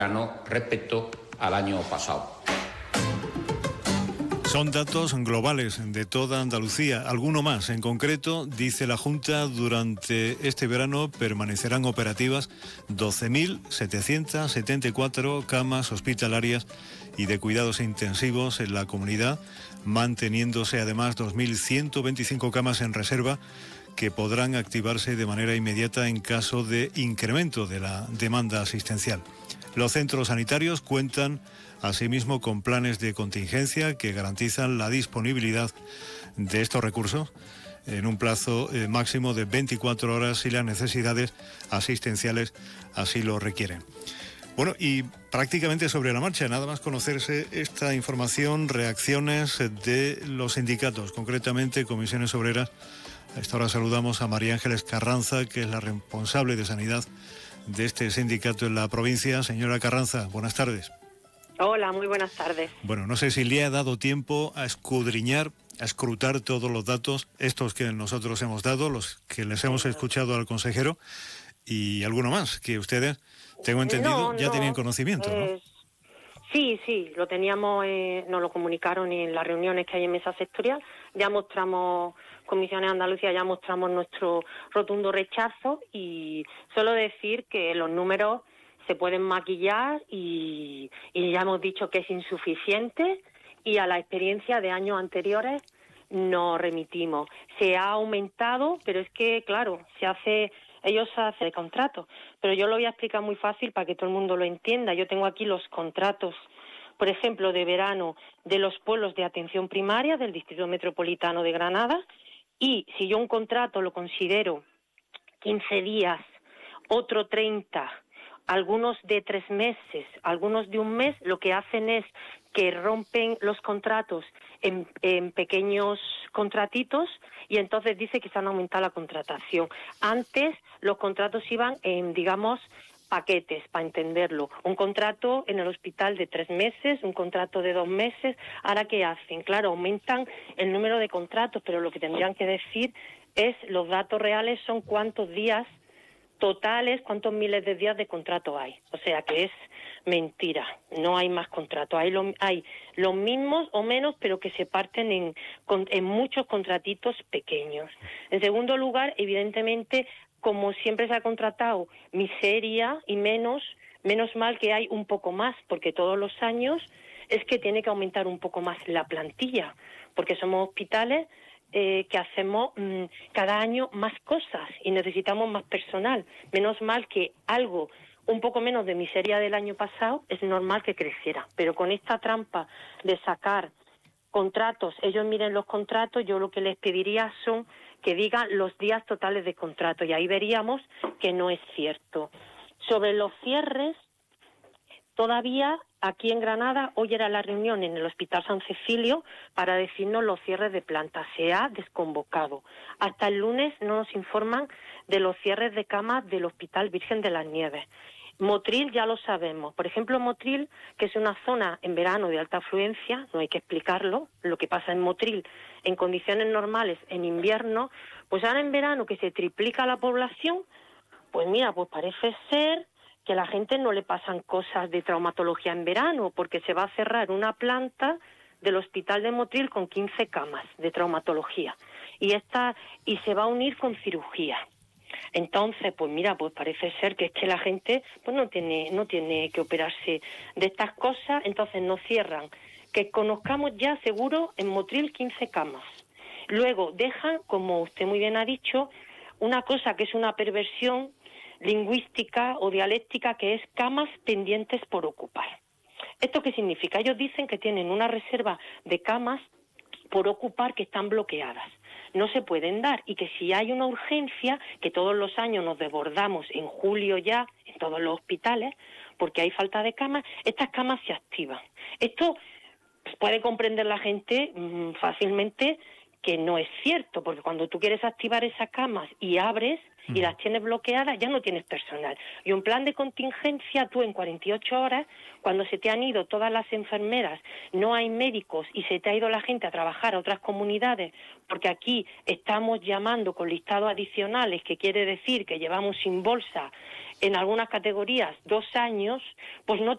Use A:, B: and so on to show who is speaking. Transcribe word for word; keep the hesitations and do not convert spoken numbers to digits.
A: respecto al año pasado.
B: Son datos globales de toda Andalucía. Alguno más. En concreto, dice la Junta, durante este verano permanecerán operativas doce mil setecientas setenta y cuatro camas hospitalarias y de cuidados intensivos en la comunidad, manteniéndose además dos mil ciento veinticinco camas en reserva que podrán activarse de manera inmediata en caso de incremento de la demanda asistencial. Los centros sanitarios cuentan asimismo con planes de contingencia que garantizan la disponibilidad de estos recursos en un plazo eh, máximo de veinticuatro horas si las necesidades asistenciales así lo requieren. Bueno, y prácticamente sobre la marcha, nada más conocerse esta información, reacciones de los sindicatos, concretamente Comisiones Obreras. A esta hora saludamos a María Ángeles Carranza, que es la responsable de Sanidad de este sindicato en la provincia. Señora Carranza, buenas tardes.
C: Hola, muy buenas tardes.
B: Bueno, no sé si le ha dado tiempo a escudriñar, a escrutar todos los datos, estos que nosotros hemos dado, los que les hemos escuchado al consejero, y alguno más que ustedes, tengo entendido,
C: no,
B: ya
C: no,
B: tenían conocimiento, ¿no?
C: Eh, sí, sí, lo teníamos, eh, nos lo comunicaron en las reuniones que hay en mesa sectorial. Ya mostramos, Comisiones Andalucía, ya mostramos nuestro rotundo rechazo, y solo decir que los números se pueden maquillar y, y ya hemos dicho que es insuficiente, y a la experiencia de años anteriores nos remitimos. Se ha aumentado, pero es que, claro, se hace, ellos hacen el contrato, pero yo lo voy a explicar muy fácil para que todo el mundo lo entienda. Yo tengo aquí los contratos, por ejemplo, de verano de los pueblos de atención primaria del Distrito Metropolitano de Granada, y si yo un contrato lo considero quince días, otro treinta, algunos de tres meses, algunos de un mes, lo que hacen es que rompen los contratos en, en pequeños contratitos, y entonces dice que se han aumentado la contratación. Antes los contratos iban en, digamos, paquetes, para entenderlo. Un contrato en el hospital de tres meses, un contrato de dos meses. Ahora, ¿qué hacen? Claro, aumentan el número de contratos, pero lo que tendrían que decir es, los datos reales son cuántos días totales, cuántos miles de días de contrato hay. O sea que es mentira, no hay más contratos. Hay, lo, hay los mismos o menos, pero que se parten en, en muchos contratitos pequeños. En segundo lugar, evidentemente, como siempre se ha contratado miseria y menos, menos mal que hay un poco más, porque todos los años es que tiene que aumentar un poco más la plantilla, porque somos hospitales Eh, que hacemos mmm, cada año más cosas y necesitamos más personal. Menos mal que algo, un poco menos de miseria del año pasado, es normal que creciera. Pero con esta trampa de sacar contratos, ellos miren los contratos, yo lo que les pediría son que digan los días totales de contrato, y ahí veríamos que no es cierto. Sobre los cierres, todavía aquí en Granada, hoy era la reunión en el Hospital San Cecilio para decirnos los cierres de planta. Se ha desconvocado. Hasta el lunes no nos informan de los cierres de camas del Hospital Virgen de las Nieves. Motril ya lo sabemos. Por ejemplo, Motril, que es una zona en verano de alta afluencia, no hay que explicarlo, lo que pasa en Motril en condiciones normales en invierno, pues ahora en verano que se triplica la población, pues mira, pues parece ser que a la gente no le pasan cosas de traumatología en verano, porque se va a cerrar una planta del Hospital de Motril con quince camas de traumatología, y esta y se va a unir con cirugía. Entonces, pues mira, pues parece ser que es que la gente pues no tiene no tiene que operarse de estas cosas, entonces no cierran. Que conozcamos ya seguro en Motril quince camas. Luego dejan, como usted muy bien ha dicho, una cosa que es una perversión lingüística o dialéctica, que es camas pendientes por ocupar. ¿Esto qué significa? Ellos dicen que tienen una reserva de camas por ocupar que están bloqueadas. No se pueden dar, y que si hay una urgencia, que todos los años nos desbordamos en julio ya en todos los hospitales porque hay falta de camas, estas camas se activan. Esto pues, puede comprender la gente mmm, fácilmente que no es cierto, porque cuando tú quieres activar esas camas y abres y las tienes bloqueadas, ya no tienes personal. Y un plan de contingencia, tú en cuarenta y ocho horas, cuando se te han ido todas las enfermeras, no hay médicos y se te ha ido la gente a trabajar a otras comunidades, porque aquí estamos llamando con listados adicionales, que quiere decir que llevamos sin bolsa en algunas categorías dos años, pues no